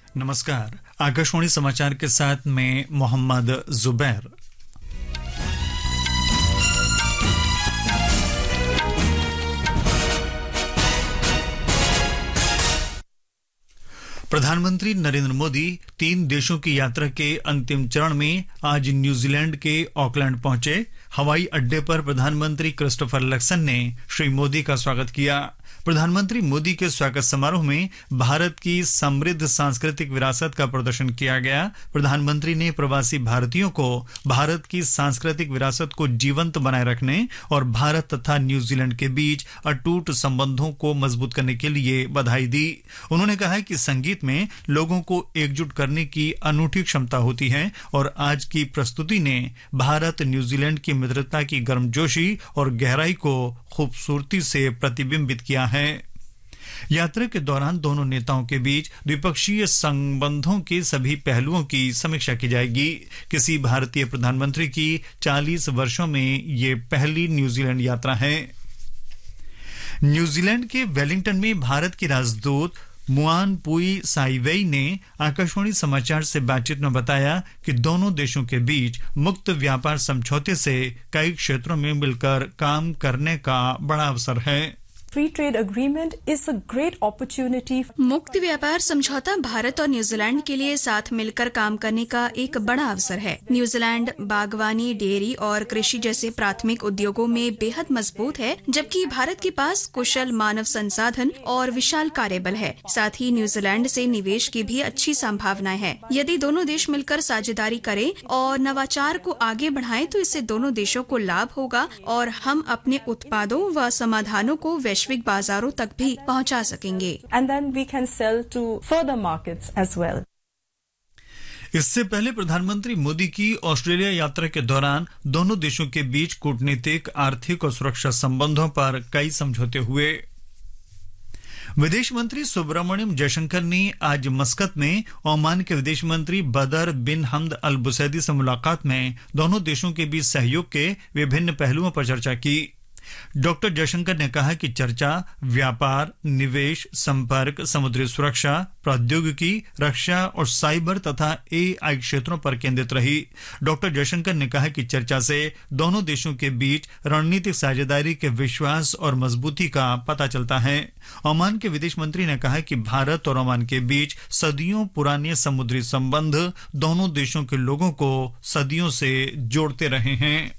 नमस्कार, आकाशवाणी समाचार के साथ मैं मोहम्मद जुबैर। प्रधानमंत्री नरेंद्र मोदी 3 देशों की यात्रा के अंतिम चरण में आज न्यूजीलैंड के ऑकलैंड पहुंचे। हवाई अड्डे पर प्रधानमंत्री क्रिस्टोफर लक्सन ने श्री मोदी का स्वागत किया। प्रधानमंत्री मोदी के स्वागत समारोह में भारत की समृद्ध सांस्कृतिक विरासत का प्रदर्शन किया गया। प्रधानमंत्री ने प्रवासी भारतीयों को भारत की सांस्कृतिक विरासत को जीवंत बनाए रखने और भारत तथा न्यूजीलैंड के बीच अटूट संबंधों को मजबूत करने के लिए बधाई दी। उन्होंने कहा कि संगीत में लोगों को एकजुट करने की अनूठी क्षमता होती है और आज की प्रस्तुति ने भारत न्यूजीलैंड की मित्रता की गर्मजोशी और गहराई को खूबसूरती से प्रतिबिंबित किया है। यात्रा के दौरान दोनों नेताओं के बीच द्विपक्षीय संबंधों के सभी पहलुओं की समीक्षा की जाएगी। किसी भारतीय प्रधानमंत्री की 40 वर्षों में ये पहली न्यूजीलैंड यात्रा है। न्यूजीलैंड के वेलिंगटन में भारत के राजदूत मुआन पुई साइवेई ने आकाशवाणी समाचार से बातचीत में बताया कि दोनों देशों के बीच मुक्त व्यापार समझौते से कई क्षेत्रों में मिलकर काम करने का बड़ा अवसर है। Free trade agreement is a great opportunity. मुक्त व्यापार समझौता भारत और न्यूजीलैंड के लिए साथ मिलकर काम करने का एक बड़ा अवसर है। न्यूजीलैंड बागवानी, डेयरी और कृषि जैसे प्राथमिक उद्योगों में बेहद मजबूत है, जबकि भारत के पास कुशल मानव संसाधन और विशाल कार्यबल है। साथ ही न्यूजीलैंड से निवेश की भी अच्छी संभावनाएं हैं। यदि दोनों देश मिलकर साझेदारी करें और नवाचार को आगे बढ़ाएं तो इससे दोनों देशों को लाभ होगा और हम अपने उत्पादों व समाधानों को वैश्विक बाजारों तक भी पहुंचा सकेंगे। And then we can sell to further markets as well. इससे पहले प्रधानमंत्री मोदी की ऑस्ट्रेलिया यात्रा के दौरान दोनों देशों के बीच कूटनीतिक, आर्थिक और सुरक्षा संबंधों पर कई समझौते हुए। विदेश मंत्री सुब्रमण्यम जयशंकर ने आज मस्कत में ओमान के विदेश मंत्री बदर बिन हमद अल बुसैदी से मुलाकात में दोनों देशों के बीच सहयोग के विभिन्न पहलुओं पर चर्चा की। डॉक्टर जयशंकर ने कहा कि चर्चा व्यापार, निवेश, संपर्क, समुद्री सुरक्षा, प्रौद्योगिकी, रक्षा और साइबर तथा AI क्षेत्रों पर केंद्रित रही। डॉक्टर जयशंकर ने कहा कि चर्चा से दोनों देशों के बीच रणनीतिक साझेदारी के विश्वास और मजबूती का पता चलता है। ओमान के विदेश मंत्री ने कहा कि भारत और ओमान के बीच सदियों पुराने समुद्री संबंध दोनों देशों के लोगों को सदियों से जोड़ते रहे हैं।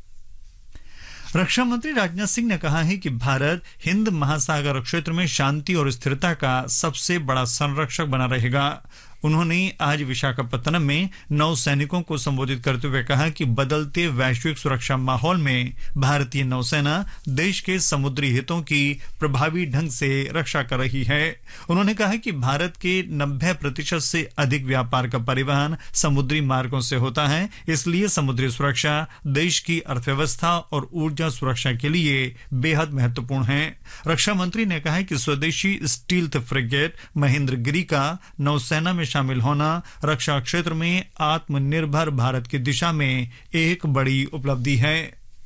रक्षा मंत्री राजनाथ सिंह ने कहा है कि भारत हिंद महासागर क्षेत्र में शांति और स्थिरता का सबसे बड़ा संरक्षक बना रहेगा। उन्होंने आज विशाखापत्तनम में नौसैनिकों को संबोधित करते हुए कहा कि बदलते वैश्विक सुरक्षा माहौल में भारतीय नौसेना देश के समुद्री हितों की प्रभावी ढंग से रक्षा कर रही है। उन्होंने कहा कि भारत के 90% से अधिक व्यापार का परिवहन समुद्री मार्गों से होता है, इसलिए समुद्री सुरक्षा देश की अर्थव्यवस्था और ऊर्जा सुरक्षा के लिए बेहद महत्वपूर्ण है। रक्षा मंत्री ने कहा कि स्वदेशी स्टील्थ फ्रिगेट महेंद्रगिरी का नौसेना में शामिल होना रक्षा क्षेत्र में आत्मनिर्भर भारत की दिशा में एक बड़ी उपलब्धि है।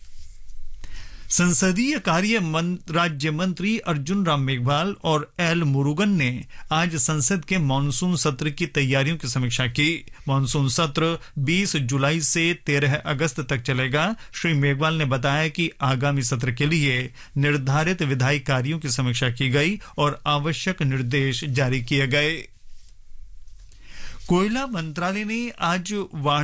संसदीय कार्य राज्य मंत्री अर्जुन राम मेघवाल और एल मुरुगन ने आज संसद के मानसून सत्र की तैयारियों की समीक्षा की। मानसून सत्र 20 जुलाई से 13 अगस्त तक चलेगा। श्री मेघवाल ने बताया कि आगामी सत्र के लिए निर्धारित विधायी कार्यों की समीक्षा की गई और आवश्यक निर्देश जारी किए गए। कोयला मंत्रालय ने आज